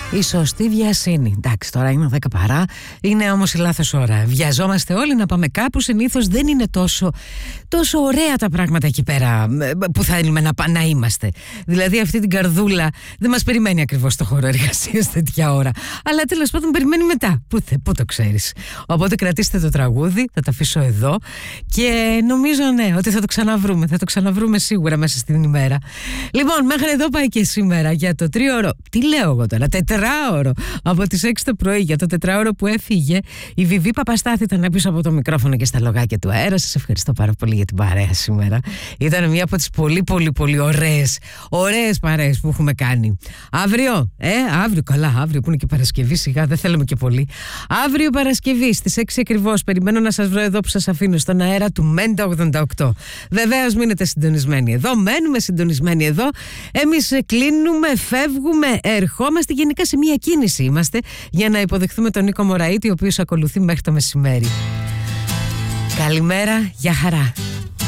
Η σωστή βιασύνη. Εντάξει, τώρα είναι 10 παρά, είναι όμως η λάθος ώρα. Βιαζόμαστε όλοι να πάμε κάπου. Συνήθως δεν είναι τόσο ωραία τα πράγματα εκεί πέρα που θέλουμε να είμαστε. Δηλαδή, αυτή την καρδούλα δεν μας περιμένει ακριβώς στο χώρο εργασίας τέτοια ώρα. Αλλά τέλος πάντων περιμένει μετά. Πού το ξέρεις. Οπότε κρατήστε το τραγούδι, θα το αφήσω εδώ. Και νομίζω ότι θα το ξαναβρούμε. Θα το ξαναβρούμε σίγουρα μέσα στην ημέρα. Λοιπόν, μέχρι εδώ πάει και σήμερα για το 3ωρο. Τι λέω εγώ τώρα, 4ωρο από τις 6 το πρωί, για το 4ωρο που έφυγε η Βιβί Παπαστάθη. Ήταν πίσω από το μικρόφωνο και στα λογάκια του αέρα. Σας ευχαριστώ πάρα πολύ για την παρέα σήμερα. Ήταν μια από τις πολύ ωραίες παρέες που έχουμε κάνει. Αύριο, αύριο που είναι και Παρασκευή, σιγά δεν θέλουμε και πολύ. Αύριο Παρασκευή στις 6 ακριβώς περιμένω να σας βρω εδώ που σας αφήνω στον αέρα του Μέντα 88. Βεβαίως μείνετε συντονισμένοι εδώ, μένουμε συντονισμένοι εδώ. Εμείς κλείνουμε, φεύγουμε, ερχόμαστε, γενικά σε μια κίνηση είμαστε για να υποδεχθούμε τον Νίκο Μωραήτη, ο οποίος ακολουθεί μέχρι το μεσημέρι. Καλημέρα, γεια χαρά.